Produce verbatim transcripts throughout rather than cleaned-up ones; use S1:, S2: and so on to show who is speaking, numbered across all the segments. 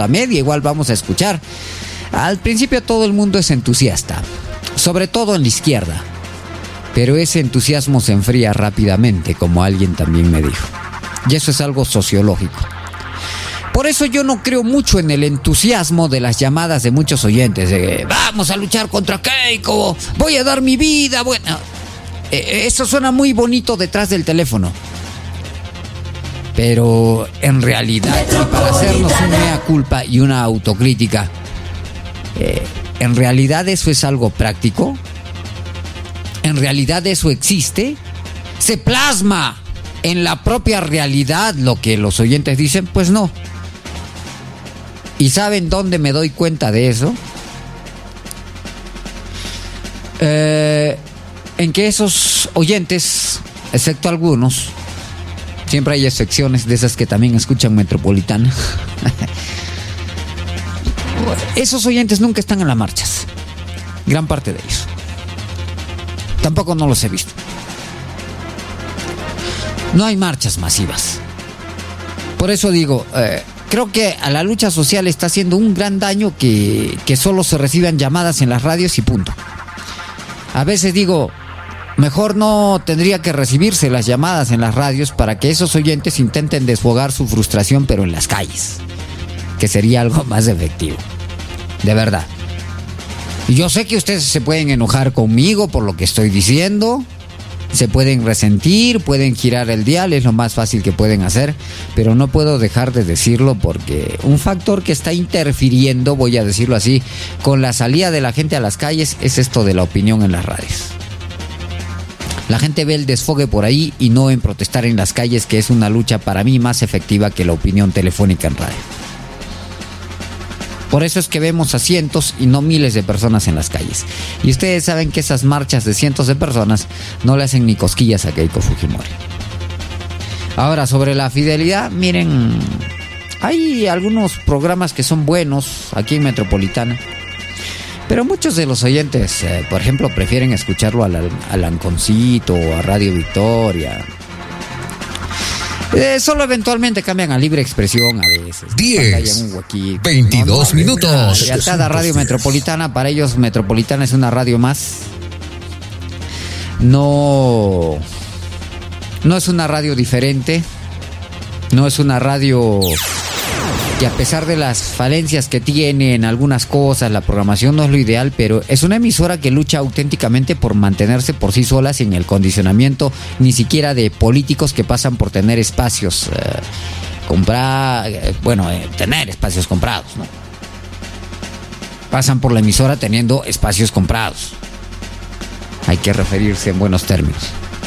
S1: la media, igual vamos a escuchar. Al principio todo el mundo es entusiasta, sobre todo en la izquierda, pero ese entusiasmo se enfría rápidamente, como alguien también me dijo. Y eso es algo sociológico. Por eso yo no creo mucho en el entusiasmo de las llamadas de muchos oyentes, de vamos a luchar contra Keiko, voy a dar mi vida. Bueno, eso suena muy bonito detrás del teléfono, pero en realidad, y para hacernos un mea culpa y una autocrítica, eh, ¿en realidad eso es algo práctico? ¿En realidad eso existe? ¿Se plasma en la propia realidad lo que los oyentes dicen? Pues no. ¿Y saben dónde me doy cuenta de eso? Eh, en que esos oyentes, excepto algunos, siempre hay excepciones de esas que también escuchan Metropolitana, esos oyentes nunca están en las marchas, gran parte de ellos. Tampoco no los he visto. No hay marchas masivas. Por eso digo, eh, creo que a la lucha social está haciendo un gran daño que, que solo se reciban llamadas en las radios y punto. A veces digo, mejor no tendría que recibirse las llamadas en las radios para que esos oyentes intenten desfogar su frustración, pero en las calles, que sería algo más efectivo. De verdad. Y yo sé que ustedes se pueden enojar conmigo por lo que estoy diciendo, se pueden resentir, pueden girar el dial, es lo más fácil que pueden hacer, pero no puedo dejar de decirlo porque un factor que está interfiriendo, voy a decirlo así, con la salida de la gente a las calles es esto de la opinión en las radios. La gente ve el desfogue por ahí y no en protestar en las calles, que es una lucha para mí más efectiva que la opinión telefónica en radio. Por eso es que vemos a cientos y no miles de personas en las calles. Y ustedes saben que esas marchas de cientos de personas no le hacen ni cosquillas a Keiko Fujimori. Ahora, sobre la fidelidad, miren, hay algunos programas que son buenos aquí en Metropolitana, pero muchos de los oyentes, eh, por ejemplo, prefieren escucharlo al, al Anconcito o a Radio Victoria. Eh, solo eventualmente cambian a Libre Expresión a veces.
S2: diez, veintidós no, no, minutos.
S1: Lealtad a Radio Metropolitana. Para ellos Metropolitana es una radio más. No, no es una radio diferente. No es una radio que, a pesar de las falencias que tiene en algunas cosas, la programación no es lo ideal, pero es una emisora que lucha auténticamente por mantenerse por sí sola, sin el condicionamiento ni siquiera de políticos que pasan por tener espacios eh, comprar, eh, bueno, eh, tener espacios comprados, ¿no? Pasan por la emisora teniendo espacios comprados. Hay que referirse en buenos términos.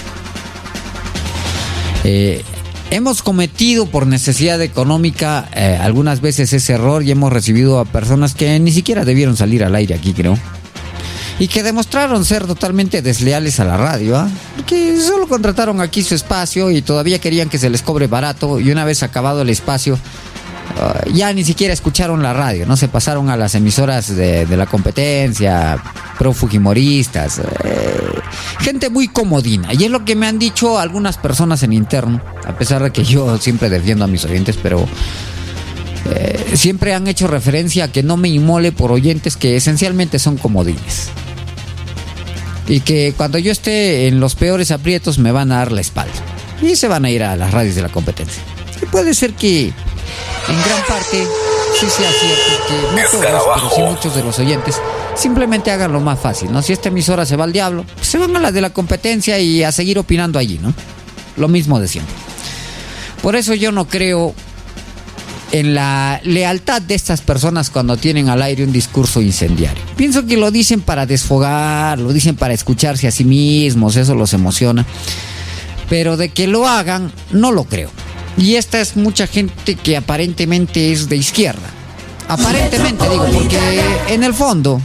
S1: Eh, Hemos cometido por necesidad económica eh, algunas veces ese error y hemos recibido a personas que ni siquiera debieron salir al aire aquí, creo. Y que demostraron ser totalmente desleales a la radio, ¿eh? Porque solo contrataron aquí su espacio y todavía querían que se les cobre barato, y una vez acabado el espacio, uh, ya ni siquiera escucharon la radio, ¿no? Se pasaron a las emisoras de, de la competencia, pro fujimoristas, eh, gente muy comodina. Y es lo que me han dicho algunas personas en interno, a pesar de que yo siempre defiendo a mis oyentes, pero eh, siempre han hecho referencia a que no me inmole por oyentes que esencialmente son comodines. Y que cuando yo esté en los peores aprietos me van a dar la espalda. Y se van a ir a las radios de la competencia. Y puede ser que en gran parte sí sea cierto que no todos, pero sí muchos de los oyentes simplemente hagan lo más fácil, ¿no? Si esta emisora se va al diablo, pues se van a la de la competencia y a seguir opinando allí, ¿no? Lo mismo de siempre. Por eso yo no creo en la lealtad de estas personas cuando tienen al aire un discurso incendiario. Pienso que lo dicen para desfogar, lo dicen para escucharse a sí mismos, eso los emociona. Pero de que lo hagan, no lo creo. Y esta es mucha gente que aparentemente es de izquierda. Aparentemente, digo, porque en el fondo,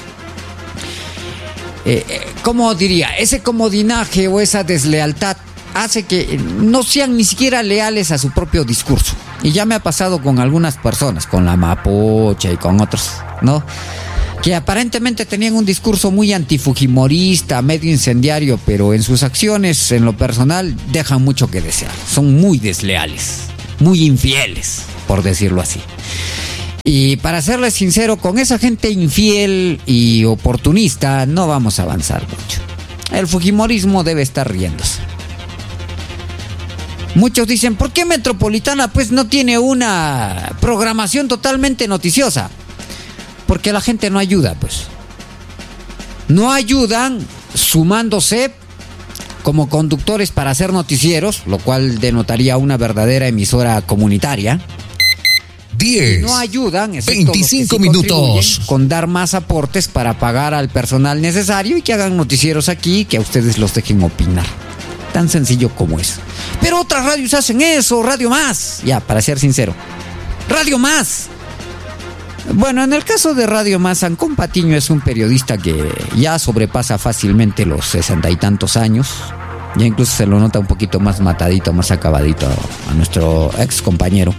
S1: eh, ¿cómo diría? Ese comodinaje o esa deslealtad hace que no sean ni siquiera leales a su propio discurso. Y ya me ha pasado con algunas personas, con la Mapocha y con otros, ¿no? Que aparentemente tenían un discurso muy antifujimorista, medio incendiario, pero en sus acciones, en lo personal, dejan mucho que desear. Son muy desleales, muy infieles, por decirlo así. Y para serles sincero, con esa gente infiel y oportunista no vamos a avanzar mucho. El fujimorismo debe estar riéndose. Muchos dicen, ¿por qué Metropolitana pues no tiene una programación totalmente noticiosa? Porque la gente no ayuda, pues. No ayudan sumándose como conductores para hacer noticieros, lo cual denotaría una verdadera emisora comunitaria.
S2: diez,
S1: no ayudan,
S2: veinticinco minutos,
S1: con dar más aportes para pagar al personal necesario y que hagan noticieros aquí, que a ustedes los dejen opinar. Tan sencillo como eso. Pero otras radios hacen eso, Radio Más. Ya, para ser sincero, Radio Más. Bueno, en el caso de Radio Más, Ancón Patiño es un periodista que ya sobrepasa fácilmente los sesenta y tantos años. Ya incluso se lo nota un poquito más matadito, más acabadito a nuestro ex compañero.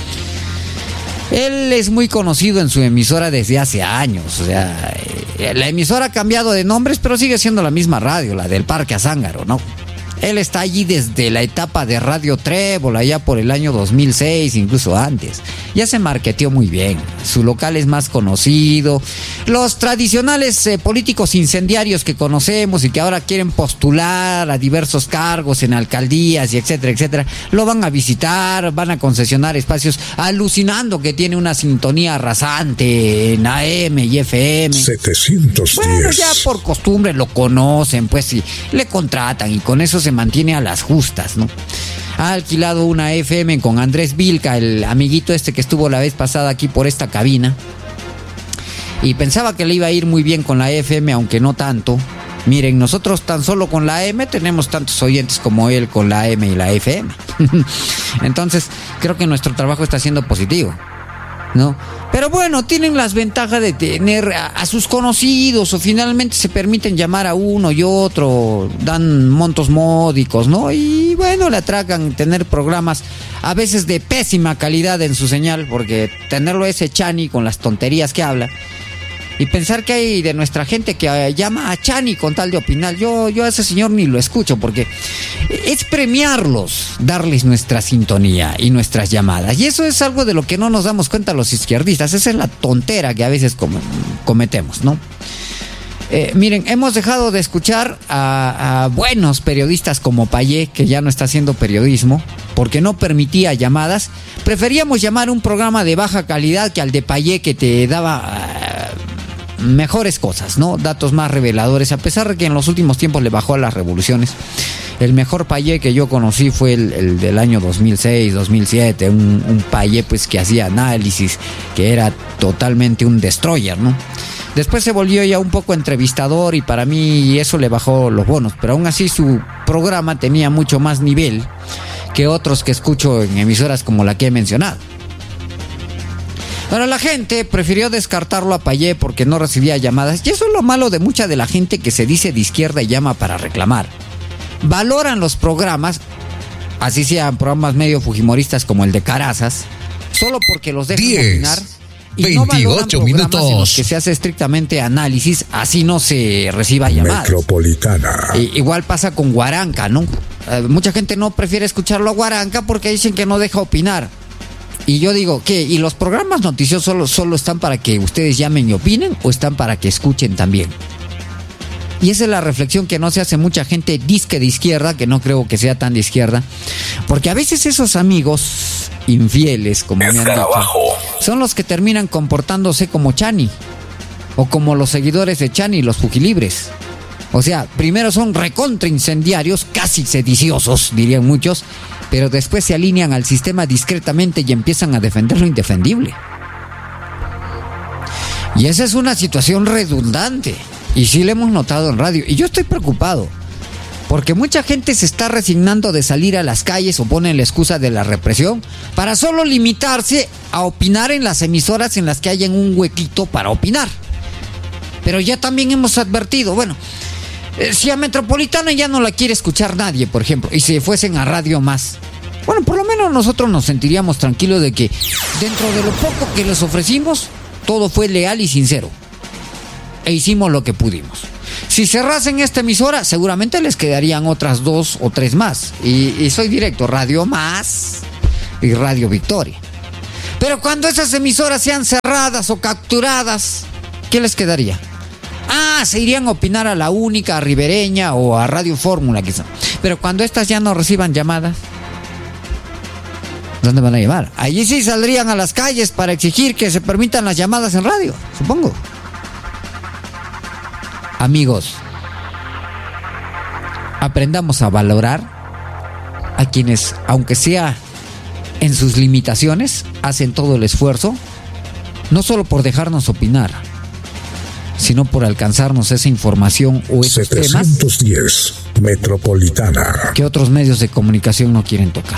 S1: Él es muy conocido en su emisora desde hace años. O sea, la emisora ha cambiado de nombres, pero sigue siendo la misma radio, la del Parque Azángaro, ¿no? Él está allí desde la etapa de Radio Trébol, allá por el año dos mil seis, incluso antes. Ya se marketeó muy bien. Su local es más conocido. Los tradicionales eh, políticos incendiarios que conocemos y que ahora quieren postular a diversos cargos en alcaldías y etcétera, etcétera, lo van a visitar, van a concesionar espacios, alucinando que tiene una sintonía arrasante en A M y F M.
S2: setecientos diez.
S1: Bueno, ya por costumbre lo conocen, pues, y le contratan y con eso se mantiene a las justas, ¿no? Ha alquilado una F M con Andrés Vilca, el amiguito este que estuvo la vez pasada aquí por esta cabina, y pensaba que le iba a ir muy bien con la F M, aunque no tanto. Miren, nosotros tan solo con la A M tenemos tantos oyentes como él con la A M y la F M. Entonces, creo que nuestro trabajo está siendo positivo, ¿no? Pero bueno, tienen las ventajas de tener a, a sus conocidos, o finalmente se permiten llamar a uno y otro, dan montos módicos, ¿no? Y bueno, le atracan tener programas a veces de pésima calidad en su señal, porque tenerlo ese Chani con las tonterías que habla, y pensar que hay de nuestra gente que uh, llama a Chani con tal de opinar. Yo, yo a ese señor ni lo escucho, porque es premiarlos, darles nuestra sintonía y nuestras llamadas. Y eso es algo de lo que no nos damos cuenta los izquierdistas. Esa es la tontera que a veces com- cometemos, ¿no? Eh, miren, hemos dejado de escuchar a, a buenos periodistas como Payé, que ya no está haciendo periodismo, porque no permitía llamadas. Preferíamos llamar un programa de baja calidad que al de Payé, que te daba uh, mejores cosas, ¿no? Datos más reveladores, a pesar de que en los últimos tiempos le bajó a las revoluciones. El mejor Payé que yo conocí fue el, el del año dos mil seis, dos mil siete, un, un Payé pues que hacía análisis, que era totalmente un destroyer, ¿no? Después se volvió ya un poco entrevistador y para mí eso le bajó los bonos, pero aún así su programa tenía mucho más nivel que otros que escucho en emisoras como la que he mencionado. Ahora, la gente prefirió descartarlo a Payé porque no recibía llamadas, y eso es lo malo de mucha de la gente que se dice de izquierda y llama para reclamar. Valoran los programas, así sean programas medio fujimoristas como el de Carazas, solo porque los dejan opinar. Y no valoran programas en los que se hace estrictamente análisis, así no se reciba llamadas.
S2: Metropolitana.
S1: I, igual pasa con Guaranca, ¿no? Eh, mucha gente no prefiere escucharlo a Guaranca porque dicen que no deja opinar. Y yo digo, ¿qué? ¿Y los programas noticiosos solo, solo están para que ustedes llamen y opinen o están para que escuchen también? Y esa es la reflexión que no se hace mucha gente disque de izquierda, que no creo que sea tan de izquierda, porque a veces esos amigos infieles, como me han dicho, son los que terminan comportándose como Chani, o como los seguidores de Chani, los fujilibres. O sea, primero son recontra incendiarios, casi sediciosos, dirían muchos, pero después se alinean al sistema discretamente y empiezan a defender lo indefendible. Y esa es una situación redundante. Y sí lo hemos notado en radio. Y yo estoy preocupado, porque mucha gente se está resignando de salir a las calles o ponen la excusa de la represión para solo limitarse a opinar en las emisoras en las que hayan un huequito para opinar. Pero ya también hemos advertido, bueno, eh, si a Metropolitana ya no la quiere escuchar nadie, por ejemplo, y si fuesen a Radio Más, bueno, por lo menos nosotros nos sentiríamos tranquilos de que dentro de lo poco que les ofrecimos, todo fue leal y sincero. E hicimos lo que pudimos. Si cerrasen esta emisora, seguramente les quedarían otras dos o tres más. Y, y soy directo, Radio Más y Radio Victoria. Pero cuando esas emisoras sean cerradas o capturadas, ¿qué les quedaría? Ah, se irían a opinar a La Única, a Ribereña o a Radio Fórmula quizá. Pero cuando estas ya no reciban llamadas, ¿dónde van a llevar? Allí sí saldrían a las calles para exigir que se permitan las llamadas en radio, supongo. Amigos, aprendamos a valorar a quienes, aunque sea en sus limitaciones, hacen todo el esfuerzo, no solo por dejarnos opinar, sino por alcanzarnos esa información o esos
S2: setecientos diez
S1: temas
S2: Metropolitana
S1: que otros medios de comunicación no quieren tocar.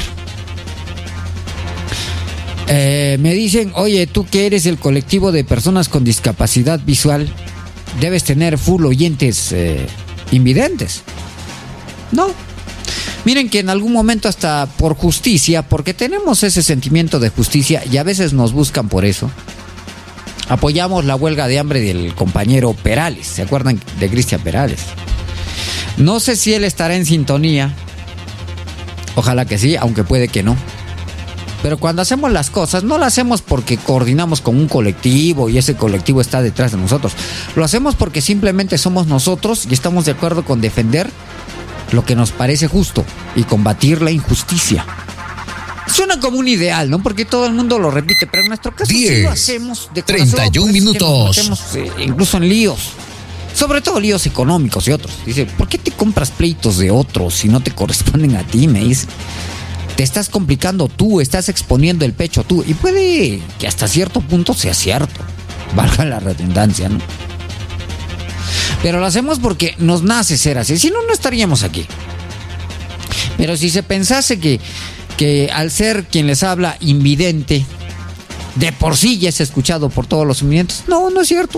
S1: Eh, me dicen, oye, tú que eres el colectivo de personas con discapacidad visual, debes tener full oyentes eh, invidentes. No. Miren que en algún momento hasta por justicia, porque tenemos ese sentimiento de justicia y a veces nos buscan por eso, apoyamos la huelga de hambre del compañero Perales. ¿Se acuerdan de Cristian Perales? No sé si él estará en sintonía. Ojalá que sí, aunque puede que no. Pero cuando hacemos las cosas, no lo hacemos porque coordinamos con un colectivo y ese colectivo está detrás de nosotros. Lo hacemos porque simplemente somos nosotros y estamos de acuerdo con defender lo que nos parece justo y combatir la injusticia. Suena como un ideal, ¿no? Porque todo el mundo lo repite, pero en nuestro caso
S2: diez,
S1: sí lo hacemos de corazón.
S2: treinta y un minutos.
S1: Que nos metemos, eh, incluso en líos. Sobre todo líos económicos y otros. Dice, ¿por qué te compras pleitos de otros si no te corresponden a ti? Me dice. Te estás complicando tú, estás exponiendo el pecho tú. Y puede que hasta cierto punto sea cierto. Valga la redundancia, ¿no? Pero lo hacemos porque nos nace ser así. Si no, no estaríamos aquí. Pero si se pensase que, que al ser quien les habla invidente, de por sí ya es escuchado por todos los invidentes. No, no es cierto.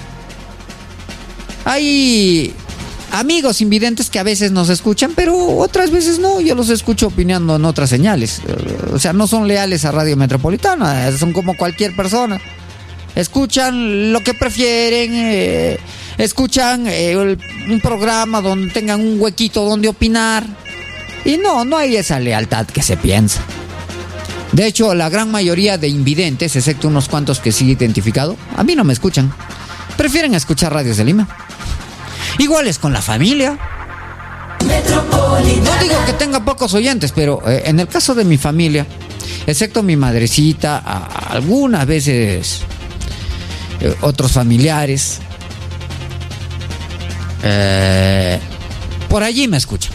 S1: Hay amigos invidentes que a veces nos escuchan, pero otras veces no. Yo los escucho opinando en otras señales. O sea, no son leales a Radio Metropolitana. Son como cualquier persona. Escuchan lo que prefieren. Eh, escuchan eh, el, un programa donde tengan un huequito donde opinar. Y no, no hay esa lealtad que se piensa. De hecho, la gran mayoría de invidentes, excepto unos cuantos que sí he identificado, a mí no me escuchan. Prefieren escuchar radios de Lima. Igual es con la familia. No digo que tenga pocos oyentes, pero eh, en el caso de mi familia, excepto mi madrecita, a, a algunas veces eh, otros familiares, eh, por allí me escuchan.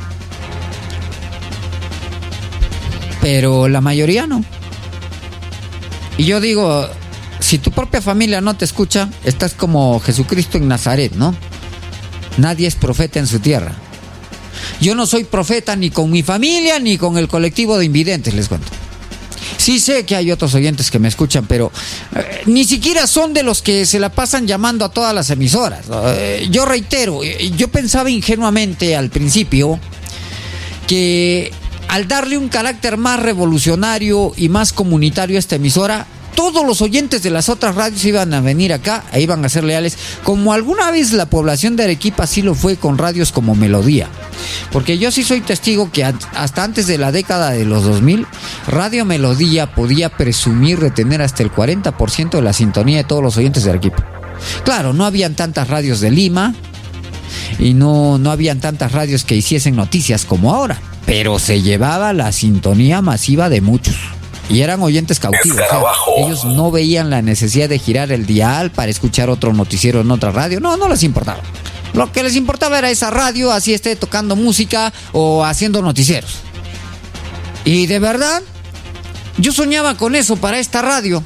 S1: Pero la mayoría no. Y yo digo, si tu propia familia no te escucha, estás como Jesucristo en Nazaret, ¿no? Nadie es profeta en su tierra. Yo no soy profeta ni con mi familia ni con el colectivo de invidentes, les cuento. Sí sé que hay otros oyentes que me escuchan, pero eh, ni siquiera son de los que se la pasan llamando a todas las emisoras. Eh, yo reitero, yo pensaba ingenuamente al principio que al darle un carácter más revolucionario y más comunitario a esta emisora, todos los oyentes de las otras radios iban a venir acá e iban a ser leales, como alguna vez la población de Arequipa sí lo fue con radios como Melodía. Porque yo sí soy testigo que hasta antes de la década de los dos mil, Radio Melodía podía presumir de tener hasta el cuarenta por ciento de la sintonía de todos los oyentes de Arequipa. Claro, no habían tantas radios de Lima y no, no habían tantas radios que hiciesen noticias como ahora, pero se llevaba la sintonía masiva de muchos. Y eran oyentes cautivos. O sea, ellos no veían la necesidad de girar el dial para escuchar otro noticiero en otra radio. No, no les importaba. Lo que les importaba era esa radio, así esté tocando música o haciendo noticieros. Y de verdad, yo soñaba con eso para esta radio.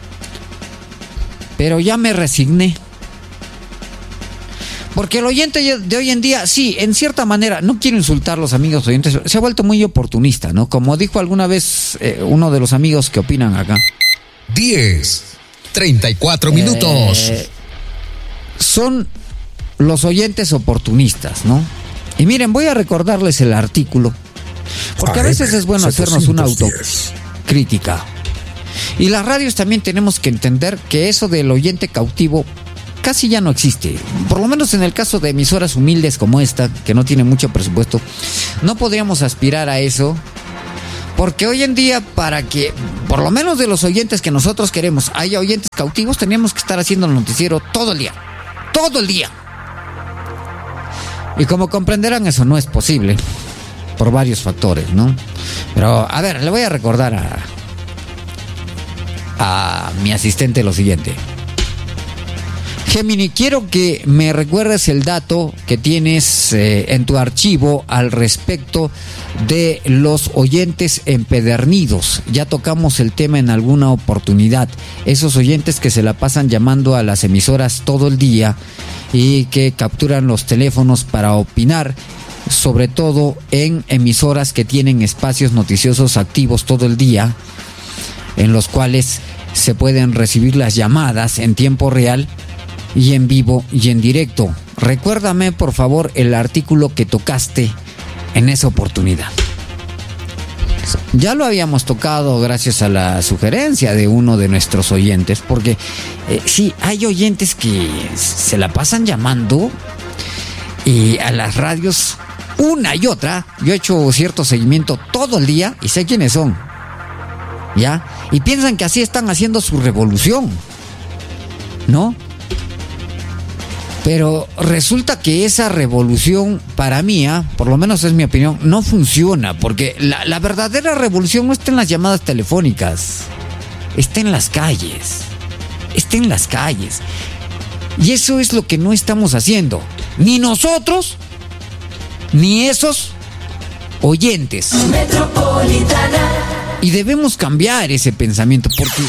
S1: Pero ya me resigné. Porque el oyente de hoy en día, sí, en cierta manera, no quiero insultar a los amigos oyentes, se ha vuelto muy oportunista, ¿no? Como dijo alguna vez eh, uno de los amigos que opinan acá.
S2: diez, treinta y cuatro minutos.
S1: Eh, son los oyentes oportunistas, ¿no? Y miren, voy a recordarles el artículo, porque a veces es bueno hacernos una autocrítica. Y las radios también tenemos que entender que eso del oyente cautivo casi ya no existe. Por lo menos en el caso de emisoras humildes como esta, que no tienen mucho presupuesto, no podríamos aspirar a eso, Porque hoy en día, para que, por lo menos de los oyentes que nosotros queremos, haya oyentes cautivos, tenemos que estar haciendo el noticiero todo el día. Todo el día. Y como comprenderán, eso no es posible. Por varios factores, ¿no? Pero, a ver, le voy a recordar a, a mi asistente lo siguiente. Gemini, quiero que me recuerdes el dato que tienes eh, en tu archivo al respecto de los oyentes empedernidos. Ya tocamos el tema en alguna oportunidad. Esos oyentes que se la pasan llamando a las emisoras todo el día y que capturan los teléfonos para opinar, sobre todo en emisoras que tienen espacios noticiosos activos todo el día, en los cuales se pueden recibir las llamadas en tiempo real y en vivo y en directo. Recuérdame, por favor, el artículo que tocaste en esa oportunidad. Ya lo habíamos tocado gracias a la sugerencia de uno de nuestros oyentes, porque eh, sí, hay oyentes que se la pasan llamando y a las radios una y otra. Yo he hecho cierto seguimiento todo el día y sé quiénes son, ¿ya? Y piensan que así están haciendo su revolución, ¿no? Pero resulta que esa revolución, para mí, ¿eh? por lo menos es mi opinión, no funciona, porque la, la verdadera revolución no está en las llamadas telefónicas, está en las calles, está en las calles. Y eso es lo que no estamos haciendo, ni nosotros, ni esos oyentes. Metropolitana. Y debemos cambiar ese pensamiento, porque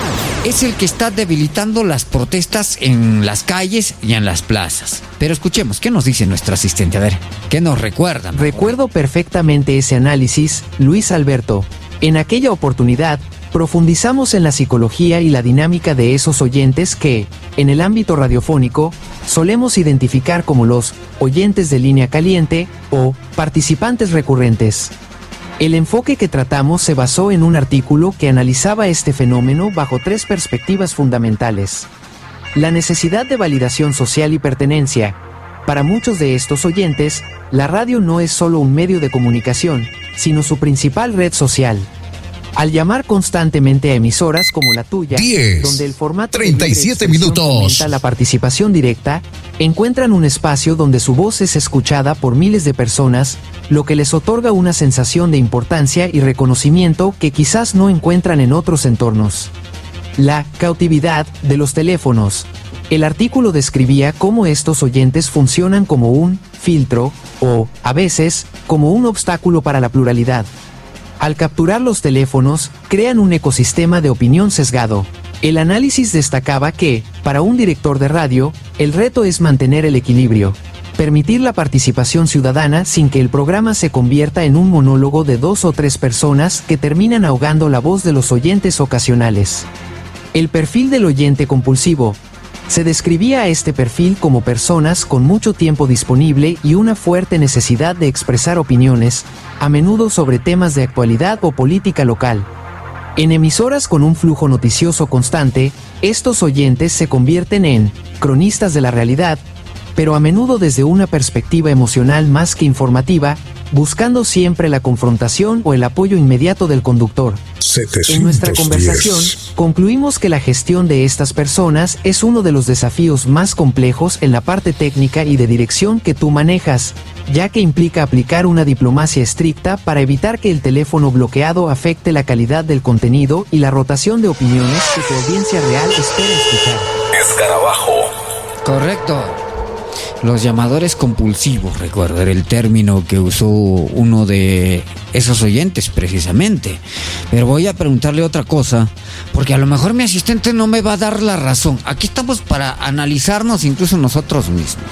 S1: es el que está debilitando las protestas en las calles y en las plazas. Pero escuchemos, ¿qué nos dice nuestro asistente? A ver, ¿qué nos recuerda?
S3: Recuerdo perfectamente ese análisis, Luis Alberto. En aquella oportunidad, profundizamos en la psicología y la dinámica de esos oyentes que, en el ámbito radiofónico, solemos identificar como los oyentes de línea caliente o participantes recurrentes. El enfoque que tratamos se basó en un artículo que analizaba este fenómeno bajo tres perspectivas fundamentales. La necesidad de validación social y pertenencia. Para muchos de estos oyentes, la radio no es solo un medio de comunicación, sino su principal red social. Al llamar constantemente a emisoras como la tuya,
S2: diez,
S3: donde el formato
S2: treinta y siete minutos
S3: aumenta la participación directa, encuentran un espacio donde su voz es escuchada por miles de personas, lo que les otorga una sensación de importancia y reconocimiento que quizás no encuentran en otros entornos. La cautividad de los teléfonos. El artículo describía cómo estos oyentes funcionan como un filtro o, a veces, como un obstáculo para la pluralidad. Al capturar los teléfonos, crean un ecosistema de opinión sesgado. El análisis destacaba que, para un director de radio, el reto es mantener el equilibrio, permitir la participación ciudadana sin que el programa se convierta en un monólogo de dos o tres personas que terminan ahogando la voz de los oyentes ocasionales. El perfil del oyente compulsivo. Se describía a este perfil como personas con mucho tiempo disponible y una fuerte necesidad de expresar opiniones, a menudo sobre temas de actualidad o política local. En emisoras con un flujo noticioso constante, estos oyentes se convierten en cronistas de la realidad, pero a menudo desde una perspectiva emocional más que informativa, buscando siempre la confrontación o el apoyo inmediato del conductor. En nuestra conversación, concluimos que la gestión de estas personas es uno de los desafíos más complejos en la parte técnica y de dirección que tú manejas, ya que implica aplicar una diplomacia estricta para evitar que el teléfono bloqueado afecte la calidad del contenido y la rotación de opiniones que tu audiencia real espera escuchar.
S2: Escarabajo.
S1: Correcto. Los llamadores compulsivos, recuerdo, era el término que usó uno de esos oyentes precisamente. Pero voy a preguntarle otra cosa, porque a lo mejor mi asistente no me va a dar la razón. Aquí estamos para analizarnos incluso nosotros mismos.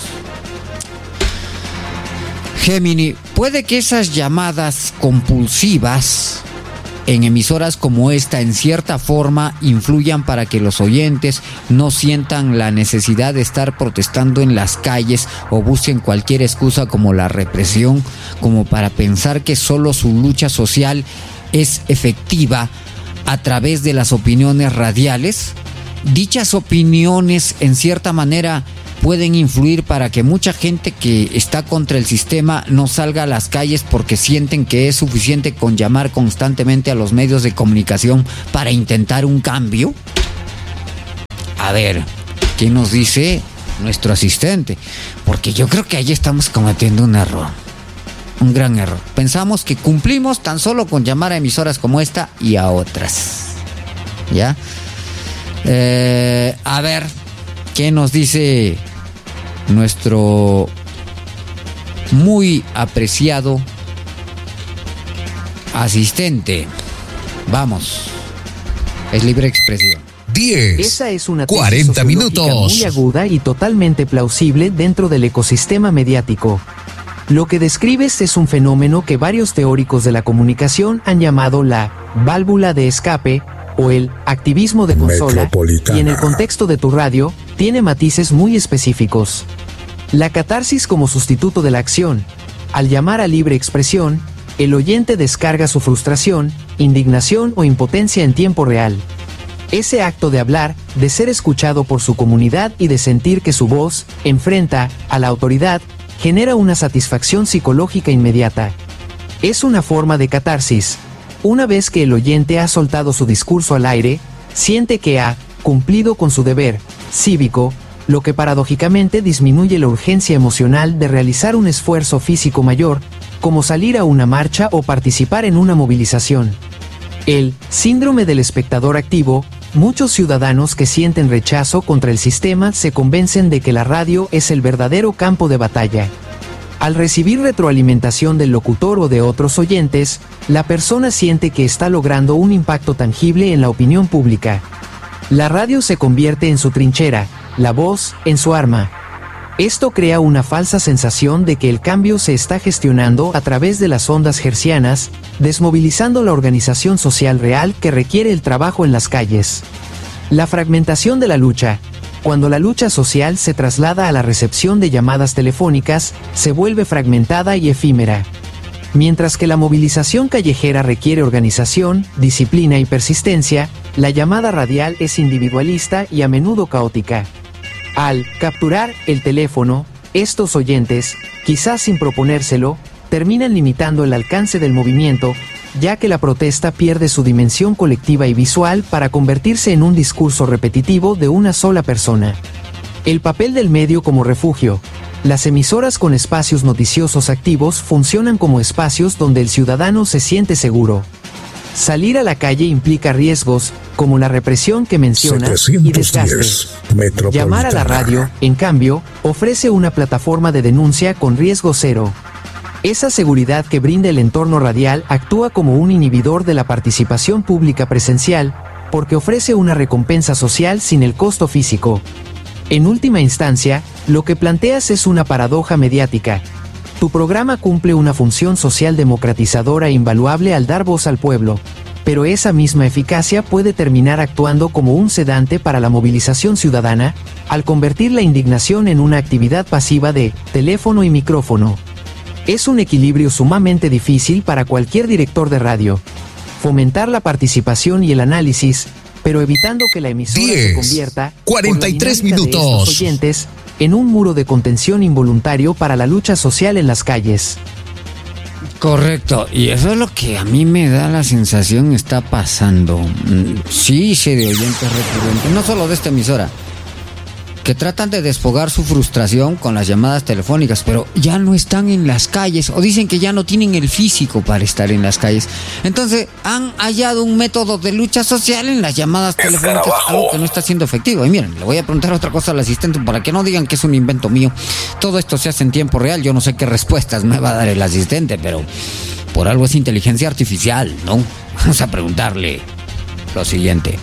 S1: Gemini, puede que esas llamadas compulsivas en emisoras como esta en cierta forma influyan para que los oyentes no sientan la necesidad de estar protestando en las calles o busquen cualquier excusa como la represión, como para pensar que solo su lucha social es efectiva a través de las opiniones radiales. Dichas opiniones en cierta manera pueden influir para que mucha gente que está contra el sistema no salga a las calles porque sienten que es suficiente con llamar constantemente a los medios de comunicación para intentar un cambio? A ver, ¿qué nos dice nuestro asistente? Porque yo creo que ahí estamos cometiendo un error. Un gran error. Pensamos que cumplimos tan solo con llamar a emisoras como esta y a otras. ¿Ya? Eh, a ver, ¿qué nos dice nuestro muy apreciado asistente? Vamos. Es libre expresión.
S2: diez.
S3: Esa es una tesis
S2: cuarenta
S3: sociológica
S2: minutos.
S3: muy aguda y totalmente plausible dentro del ecosistema mediático. Lo que describes es un fenómeno que varios teóricos de la comunicación han llamado la válvula de escape o el activismo de consola, y en el contexto de tu radio, tiene matices muy específicos. La catarsis como sustituto de la acción. Al llamar a libre expresión, el oyente descarga su frustración, indignación o impotencia en tiempo real. Ese acto de hablar, de ser escuchado por su comunidad y de sentir que su voz enfrenta a la autoridad, genera una satisfacción psicológica inmediata. Es una forma de catarsis. Una vez que el oyente ha soltado su discurso al aire, siente que ha cumplido con su deber cívico, lo que paradójicamente disminuye la urgencia emocional de realizar un esfuerzo físico mayor, como salir a una marcha o participar en una movilización. El síndrome del espectador activo. Muchos ciudadanos que sienten rechazo contra el sistema se convencen de que la radio es el verdadero campo de batalla. Al recibir retroalimentación del locutor o de otros oyentes, la persona siente que está logrando un impacto tangible en la opinión pública. La radio se convierte en su trinchera, la voz en su arma. Esto crea una falsa sensación de que el cambio se está gestionando a través de las ondas hertzianas, desmovilizando la organización social real que requiere el trabajo en las calles. La fragmentación de la lucha. Cuando la lucha social se traslada a la recepción de llamadas telefónicas, se vuelve fragmentada y efímera. Mientras que la movilización callejera requiere organización, disciplina y persistencia, la llamada radial es individualista y a menudo caótica. Al capturar el teléfono, estos oyentes, quizás sin proponérselo, terminan limitando el alcance del movimiento, ya que la protesta pierde su dimensión colectiva y visual para convertirse en un discurso repetitivo de una sola persona. El papel del medio como refugio. Las emisoras con espacios noticiosos activos funcionan como espacios donde el ciudadano se siente seguro. Salir a la calle implica riesgos, como la represión que mencionas, y desgaste. Llamar a la radio, en cambio, ofrece una plataforma de denuncia con riesgo cero. Esa seguridad que brinda el entorno radial actúa como un inhibidor de la participación pública presencial, porque ofrece una recompensa social sin el costo físico. En última instancia, lo que planteas es una paradoja mediática. Tu programa cumple una función social democratizadora e invaluable al dar voz al pueblo, pero esa misma eficacia puede terminar actuando como un sedante para la movilización ciudadana, al convertir la indignación en una actividad pasiva de teléfono y micrófono. Es un equilibrio sumamente difícil para cualquier director de radio. Fomentar la participación y el análisis, pero evitando que la emisora
S2: diez,
S3: se convierta,
S2: cuarenta y tres
S3: por la dinámica de
S2: minutos.
S3: estos oyentes, en un muro de contención involuntario para la lucha social en las calles.
S1: Correcto, y eso es lo que a mí me da la sensación está pasando. Sí, sé de oyentes recurrentes, no solo de esta emisora, que tratan de desfogar su frustración con las llamadas telefónicas, pero ya no están en las calles, o dicen que ya no tienen el físico para estar en las calles. Entonces han hallado un método de lucha social en las llamadas telefónicas, algo que no está siendo efectivo. Y miren, le voy a preguntar otra cosa al asistente para que no digan que es un invento mío. Todo esto se hace en tiempo real, yo no sé qué respuestas me va a dar el asistente, pero por algo es inteligencia artificial, ¿no? Vamos a preguntarle lo siguiente.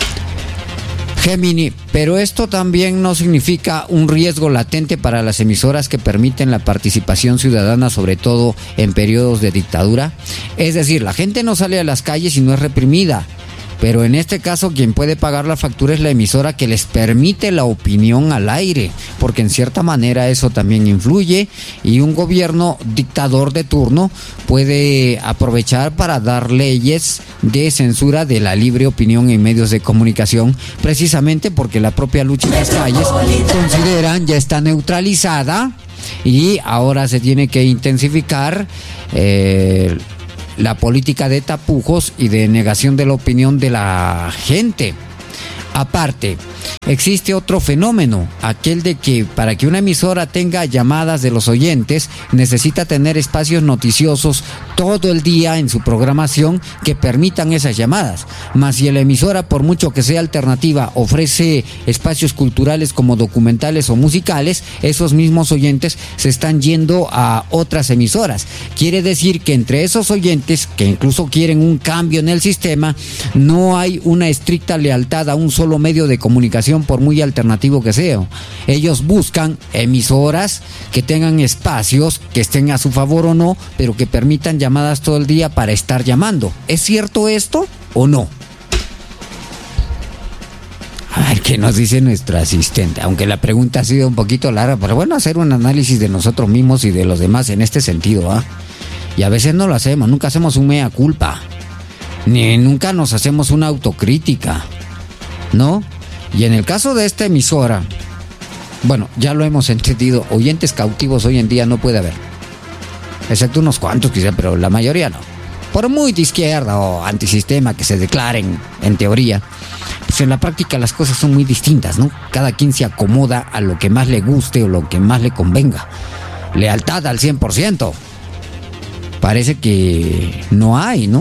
S1: Gemini, pero esto también no significa un riesgo latente para las emisoras que permiten la participación ciudadana, sobre todo en periodos de dictadura. Es decir, la gente no sale a las calles y no es reprimida, Pero en este caso quien puede pagar la factura es la emisora que les permite la opinión al aire, porque en cierta manera eso también influye, y un gobierno dictador de turno puede aprovechar para dar leyes de censura de la libre opinión en medios de comunicación, precisamente porque la propia lucha en las calles consideran ya está neutralizada y ahora se tiene que intensificar eh, la política de tapujos y de negación de la opinión de la gente. Aparte, existe otro fenómeno, aquel de que para que una emisora tenga llamadas de los oyentes, necesita tener espacios noticiosos todo el día en su programación que permitan esas llamadas. Mas si la emisora, por mucho que sea alternativa, ofrece espacios culturales como documentales o musicales, esos mismos oyentes se están yendo a otras emisoras. Quiere decir que entre esos oyentes, que incluso quieren un cambio en el sistema, no hay una estricta lealtad a un solo medio de comunicación, por muy alternativo que sea. Ellos buscan emisoras que tengan espacios que estén a su favor o no, pero que permitan llamadas todo el día para estar llamando. ¿Es cierto esto o no? A ver qué nos dice nuestro asistente, aunque la pregunta ha sido un poquito larga, pero bueno, hacer un análisis de nosotros mismos y de los demás en este sentido, ¿ah? Y a veces no lo hacemos, nunca hacemos un mea culpa, ni nunca nos hacemos una autocrítica, ¿no? Y en el caso de esta emisora, bueno, ya lo hemos entendido, oyentes cautivos hoy en día no puede haber, excepto unos cuantos quizá, pero la mayoría no. Por muy de izquierda o antisistema que se declaren en teoría, pues en la práctica las cosas son muy distintas, ¿no? Cada quien se acomoda a lo que más le guste o lo que más le convenga. Lealtad al cien por ciento. Parece que no hay, ¿no?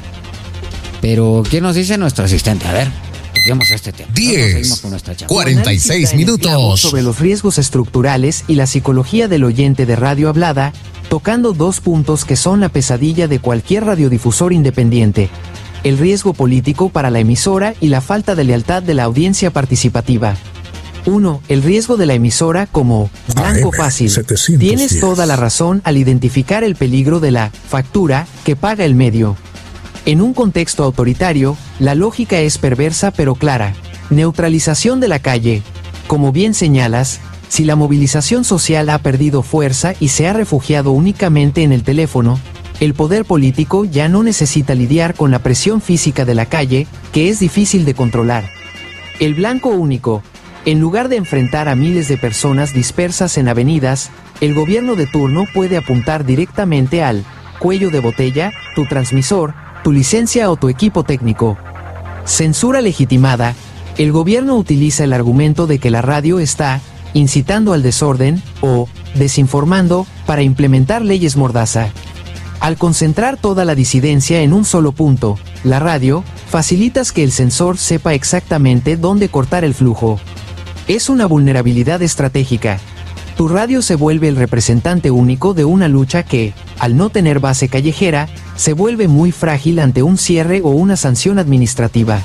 S1: Pero, ¿qué nos dice nuestro asistente? A ver, toquemos este tema.
S2: diez, cuarenta y seis minutos.
S3: Sobre los riesgos estructurales y la psicología del oyente de radio hablada, tocando dos puntos que son la pesadilla de cualquier radiodifusor independiente: el riesgo político para la emisora y la falta de lealtad de la audiencia participativa. uno. El riesgo de la emisora como blanco fácil. Tienes toda la razón al identificar el peligro de la factura que paga el medio. En un contexto autoritario, la lógica es perversa pero clara. Neutralización de la calle. Como bien señalas, si la movilización social ha perdido fuerza y se ha refugiado únicamente en el teléfono, el poder político ya no necesita lidiar con la presión física de la calle, que es difícil de controlar. El blanco único. En lugar de enfrentar a miles de personas dispersas en avenidas, el gobierno de turno puede apuntar directamente al cuello de botella, tu transmisor, tu licencia o tu equipo técnico. Censura legitimada. El gobierno utiliza el argumento de que la radio está incitando al desorden o desinformando para implementar leyes mordaza. Al concentrar toda la disidencia en un solo punto, la radio, facilitas que el censor sepa exactamente dónde cortar el flujo. Es una vulnerabilidad estratégica. Tu radio se vuelve el representante único de una lucha que, al no tener base callejera, se vuelve muy frágil ante un cierre o una sanción administrativa.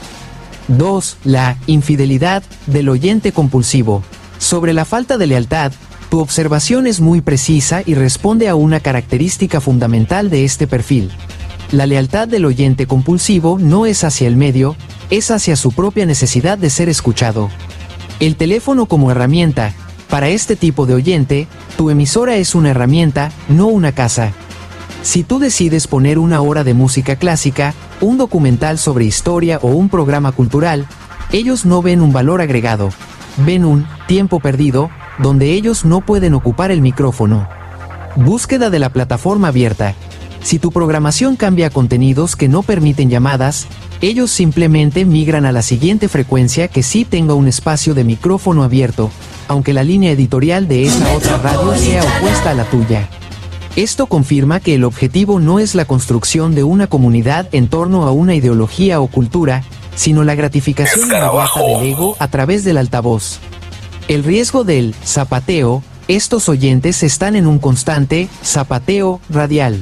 S3: dos. La infidelidad del oyente compulsivo. Sobre la falta de lealtad, tu observación es muy precisa y responde a una característica fundamental de este perfil. La lealtad del oyente compulsivo no es hacia el medio, es hacia su propia necesidad de ser escuchado. El teléfono como herramienta. Para este tipo de oyente, tu emisora es una herramienta, no una casa. Si tú decides poner una hora de música clásica, un documental sobre historia o un programa cultural, ellos no ven un valor agregado. Ven un tiempo perdido, donde ellos no pueden ocupar el micrófono. Búsqueda de la plataforma abierta. Si tu programación cambia contenidos que no permiten llamadas, ellos simplemente migran a la siguiente frecuencia que sí tenga un espacio de micrófono abierto, aunque la línea editorial de esa otra radio sea opuesta a la tuya. Esto confirma que el objetivo no es la construcción de una comunidad en torno a una ideología o cultura, sino la gratificación inmediata del ego a través del altavoz. El riesgo del zapateo. Estos oyentes están en un constante zapateo radial.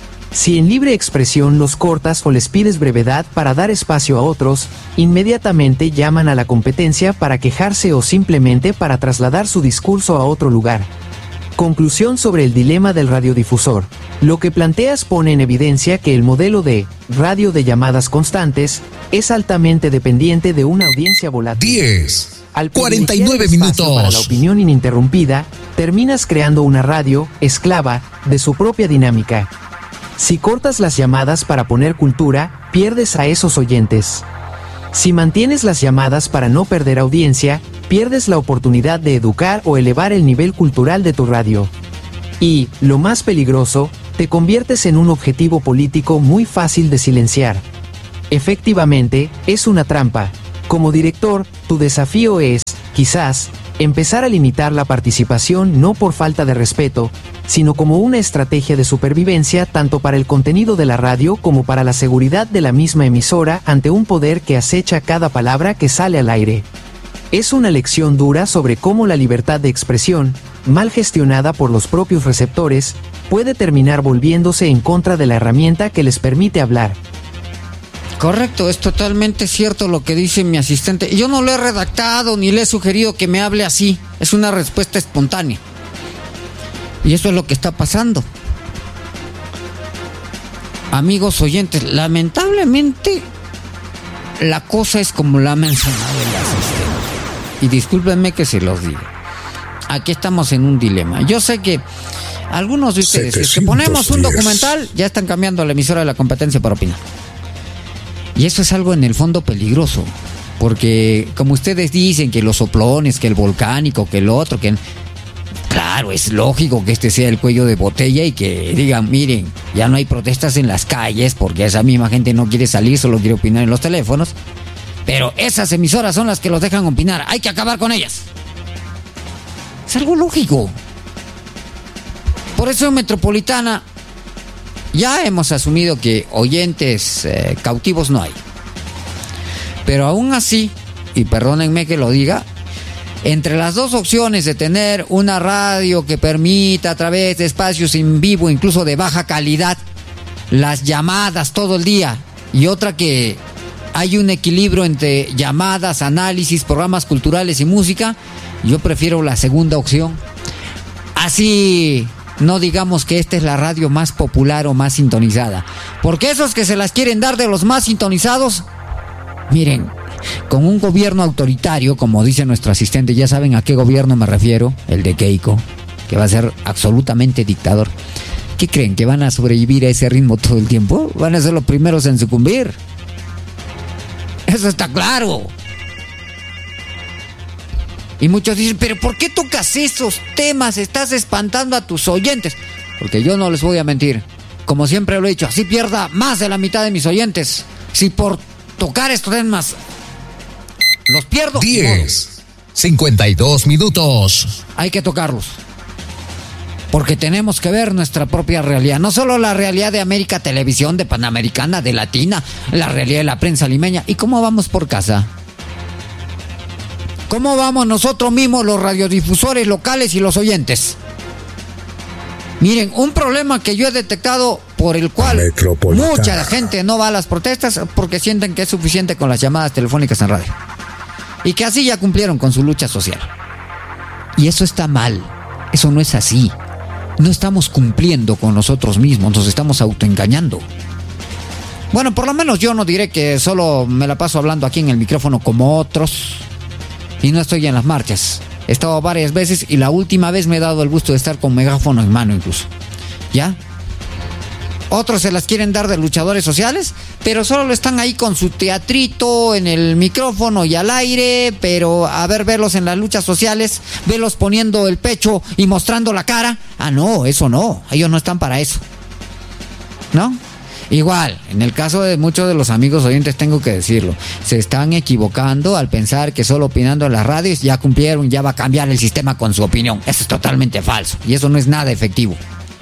S3: Si en libre expresión los cortas o les pides brevedad para dar espacio a otros, inmediatamente llaman a la competencia para quejarse o simplemente para trasladar su discurso a otro lugar. Conclusión sobre el dilema del radiodifusor. Lo que planteas pone en evidencia que el modelo de radio de llamadas constantes es altamente dependiente de una audiencia volátil.
S2: diez.
S3: Al
S2: cuarenta y nueve
S3: privilegiar espacio
S2: minutos.
S3: para la opinión ininterrumpida, terminas creando una radio esclava de su propia dinámica. Si cortas las llamadas para poner cultura, pierdes a esos oyentes. Si mantienes las llamadas para no perder audiencia, pierdes la oportunidad de educar o elevar el nivel cultural de tu radio. Y, lo más peligroso, te conviertes en un objetivo político muy fácil de silenciar. Efectivamente, es una trampa. Como director, tu desafío es, quizás, empezar a limitar la participación no por falta de respeto, sino como una estrategia de supervivencia tanto para el contenido de la radio como para la seguridad de la misma emisora ante un poder que acecha cada palabra que sale al aire. Es una lección dura sobre cómo la libertad de expresión, mal gestionada por los propios receptores, puede terminar volviéndose en contra de la herramienta que les permite hablar.
S1: Correcto, es totalmente cierto lo que dice mi asistente. Yo no lo he redactado ni le he sugerido que me hable así. Es una respuesta espontánea. Y eso es lo que está pasando. Amigos oyentes, lamentablemente la cosa es como la ha mencionado el asistente. Y discúlpenme que se los diga. Aquí estamos en un dilema. Yo sé que algunos de ustedes, si es que ponemos un documental, ya están cambiando la emisora de la competencia para opinar. Y eso es algo en el fondo peligroso, porque como ustedes dicen que los soplones, que el volcánico, que el otro, que... Claro, es lógico que este sea el cuello de botella y que digan, miren, ya no hay protestas en las calles porque esa misma gente no quiere salir, solo quiere opinar en los teléfonos. Pero esas emisoras son las que los dejan opinar, hay que acabar con ellas. Es algo lógico. Por eso en Metropolitana ya hemos asumido que oyentes eh, cautivos no hay. Pero aún así, y perdónenme que lo diga, entre las dos opciones de tener una radio que permita a través de espacios en vivo, incluso de baja calidad, las llamadas todo el día, y otra que hay un equilibrio entre llamadas, análisis, programas culturales y música, yo prefiero la segunda opción. Así no digamos que esta es la radio más popular o más sintonizada, porque esos que se las quieren dar de los más sintonizados, miren, con un gobierno autoritario, como dice nuestro asistente, ya saben a qué gobierno me refiero, el de Keiko, que va a ser absolutamente dictador. ¿Qué creen? ¿Que van a sobrevivir a ese ritmo todo el tiempo? Van a ser los primeros en sucumbir. Eso está claro. Y muchos dicen, pero ¿por qué tocas esos temas? Estás espantando a tus oyentes. Porque yo no les voy a mentir, como siempre lo he dicho, así pierda más de la mitad de mis oyentes. Si por tocar estos temas los pierdo,
S2: diez, cincuenta y dos minutos.
S1: Hay que tocarlos. Porque tenemos que ver nuestra propia realidad. No solo la realidad de América Televisión, de Panamericana, de Latina, la realidad de la prensa limeña. ¿Y cómo vamos por casa? ¿Cómo vamos nosotros mismos, los radiodifusores locales y los oyentes? Miren, un problema que yo he detectado por el cual mucha gente no va a las protestas porque sienten que es suficiente con las llamadas telefónicas en radio. Y que así ya cumplieron con su lucha social. Y eso está mal. Eso no es así. No estamos cumpliendo con nosotros mismos, nos estamos autoengañando. Bueno, por lo menos yo no diré que solo me la paso hablando aquí en el micrófono como otros y no estoy en las marchas. He estado varias veces y la última vez me he dado el gusto de estar con megáfono en mano incluso. ¿Ya? Otros se las quieren dar de luchadores sociales, pero solo están ahí con su teatrito en el micrófono y al aire, pero a ver, verlos en las luchas sociales, verlos poniendo el pecho y mostrando la cara. Ah, no, eso no, ellos no están para eso. ¿No? Igual, en el caso de muchos de los amigos oyentes tengo que decirlo, se están equivocando al pensar que solo opinando en las radios ya cumplieron, ya va a cambiar el sistema con su opinión. Eso es totalmente falso y eso no es nada efectivo.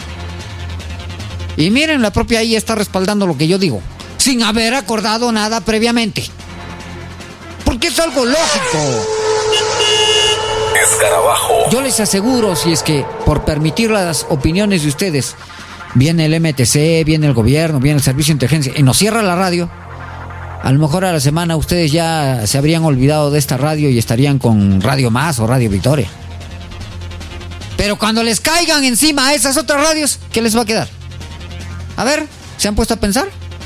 S1: Y miren, la propia I A está respaldando lo que yo digo, sin haber acordado nada previamente. Porque es algo lógico.
S2: Escarabajo.
S1: Yo les aseguro, si es que por permitir las opiniones de ustedes viene el M T C, viene el gobierno, viene el servicio de inteligencia y nos cierra la radio, a lo mejor a la semana ustedes ya se habrían olvidado de esta radio y estarían con Radio Más o Radio Victoria. Pero cuando les caigan encima a esas otras radios, ¿qué les va a quedar? A ver, ¿se han puesto a pensar?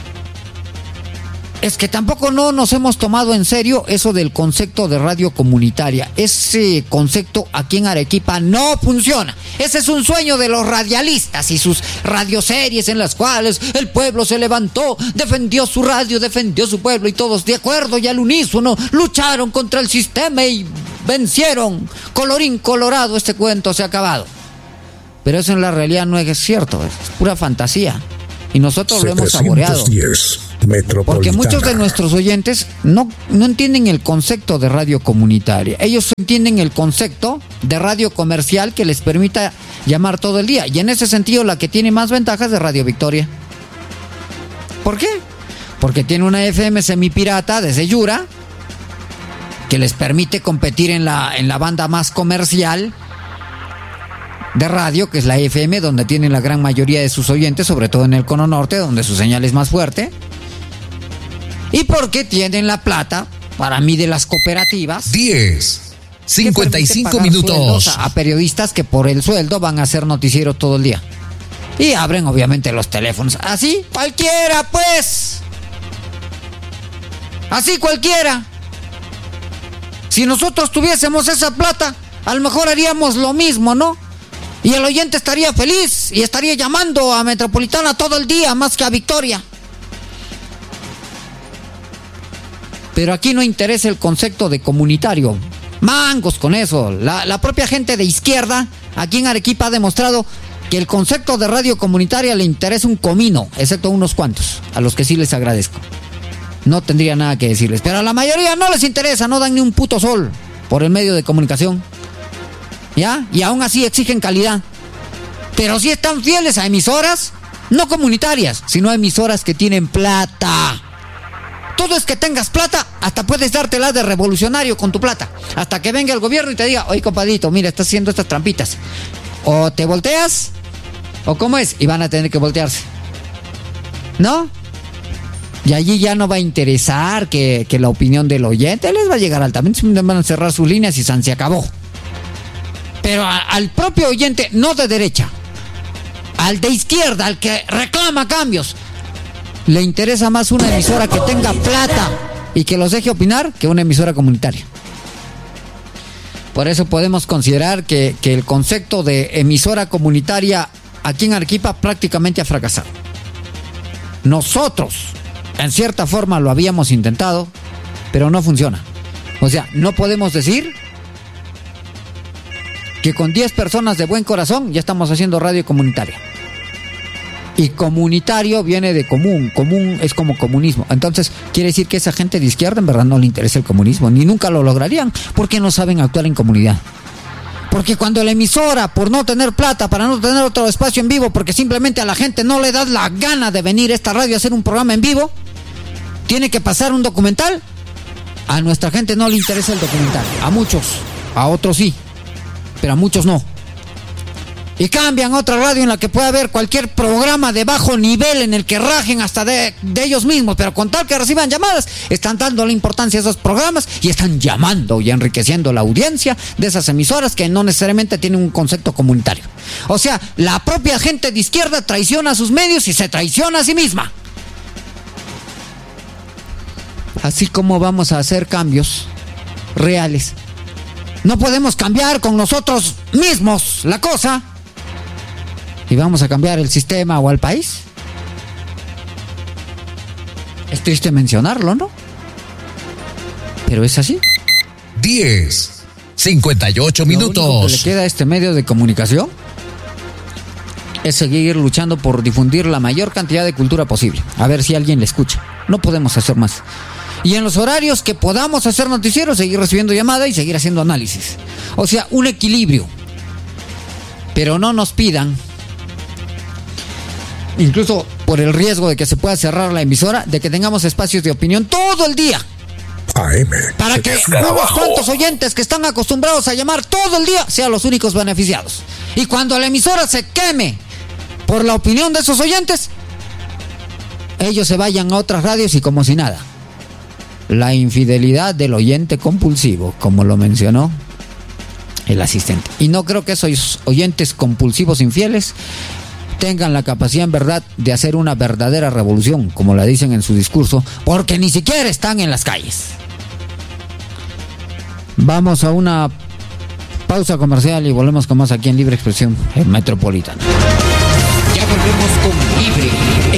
S1: Es que tampoco no nos hemos tomado en serio eso del concepto de radio comunitaria. Ese concepto aquí en Arequipa no funciona. Ese es un sueño de los radialistas y sus radioseries en las cuales el pueblo se levantó, defendió su radio, defendió su pueblo y todos de acuerdo y al unísono lucharon contra el sistema y vencieron. Colorín colorado, este cuento se ha acabado. Pero eso en la realidad no es cierto, es pura fantasía. Y nosotros lo hemos saboreado. Porque muchos de nuestros oyentes no, no entienden el concepto de radio comunitaria. Ellos entienden el concepto de radio comercial que les permita llamar todo el día. Y en ese sentido la que tiene más ventajas es Radio Victoria. ¿Por qué? Porque tiene una F M semipirata desde Yura que les permite competir en la, en la banda más comercial de radio, que es la F M, donde tienen la gran mayoría de sus oyentes, sobre todo en el cono norte, donde su señal es más fuerte. Y porque tienen la plata, para mí, de las cooperativas.
S2: diez, cincuenta y cinco minutos.
S1: A, a periodistas que por el sueldo van a hacer noticiero todo el día. Y abren, obviamente, los teléfonos. Así, cualquiera, pues. Así cualquiera. Si nosotros tuviésemos esa plata, a lo mejor haríamos lo mismo, ¿no? Y el oyente estaría feliz y estaría llamando a Metropolitana todo el día, más que a Victoria. Pero aquí no interesa el concepto de comunitario. Mangos con eso. La, la propia gente de izquierda aquí en Arequipa ha demostrado que el concepto de radio comunitaria le interesa un comino, excepto unos cuantos, a los que sí les agradezco. No tendría nada que decirles. Pero a la mayoría no les interesa, no dan ni un puto sol por el medio de comunicación. ¿Ya? Y aún así exigen calidad. Pero sí están fieles a emisoras, no comunitarias, sino a emisoras que tienen plata. Todo es que tengas plata, hasta puedes dártela de revolucionario con tu plata. Hasta que venga el gobierno y te diga, oye, compadrito, mira, estás haciendo estas trampitas. O te volteas, o cómo es, y van a tener que voltearse. ¿No? Y allí ya no va a interesar que, que la opinión del oyente les va a llegar altamente. Van a cerrar sus líneas y san se acabó. Pero a, al propio oyente, no de derecha, al de izquierda, al que reclama cambios, le interesa más una emisora que tenga plata y que los deje opinar que una emisora comunitaria. Por eso podemos considerar que, que el concepto de emisora comunitaria aquí en Arequipa prácticamente ha fracasado. Nosotros, en cierta forma, lo habíamos intentado, pero no funciona. O sea, no podemos decir que con diez personas de buen corazón ya estamos haciendo radio comunitaria. Y comunitario viene de común, común es como comunismo. Entonces, quiere decir que esa gente de izquierda en verdad no le interesa el comunismo, ni nunca lo lograrían, porque no saben actuar en comunidad. Porque cuando la emisora, por no tener plata, para no tener otro espacio en vivo, porque simplemente a la gente no le da la gana de venir a esta radio a hacer un programa en vivo, tiene que pasar un documental, a nuestra gente no le interesa el documental. A muchos, a otros sí, pero a muchos no. Y cambian a otra radio en la que pueda haber cualquier programa de bajo nivel en el que rajen hasta de, de ellos mismos, pero con tal que reciban llamadas, están dando la importancia a esos programas y están llamando y enriqueciendo la audiencia de esas emisoras que no necesariamente tienen un concepto comunitario. O sea, la propia gente de izquierda traiciona a sus medios y se traiciona a sí misma. Así como vamos a hacer cambios reales. No podemos cambiar con nosotros mismos la cosa y vamos a cambiar el sistema o al país. Es triste mencionarlo, ¿no? Pero es así.
S2: diez, cincuenta y ocho minutos.
S1: Lo único que le queda a este medio de comunicación es seguir luchando por difundir la mayor cantidad de cultura posible. A ver si alguien le escucha. No podemos hacer más. Y en los horarios que podamos hacer noticieros, seguir recibiendo llamadas y seguir haciendo análisis. O sea, un equilibrio. Pero no nos pidan, incluso por el riesgo de que se pueda cerrar la emisora, de que tengamos espacios de opinión todo el día.
S4: A M.
S1: Para que unos cuantos oyentes que están acostumbrados a llamar todo el día sean los únicos beneficiados. Y cuando la emisora se queme por la opinión de esos oyentes, ellos se vayan a otras radios y como si nada. La infidelidad del oyente compulsivo, como lo mencionó el asistente. Y no creo que esos oyentes compulsivos infieles tengan la capacidad en verdad de hacer una verdadera revolución, como la dicen en su discurso, porque ni siquiera están en las calles. Vamos a una pausa comercial y volvemos con más aquí en Libre Expresión, en Metropolitana.
S2: Ya volvemos con Libre